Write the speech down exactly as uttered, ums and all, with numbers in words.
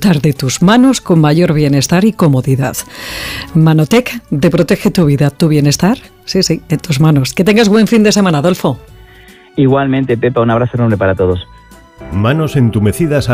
disfrutar de tus manos con mayor bienestar y comodidad. Manotec te protege tu vida, tu bienestar, sí, sí, en tus manos. Que tengas buen fin de semana, Adolfo. Igualmente, Pepa, un abrazo enorme para todos. Manos entumecidas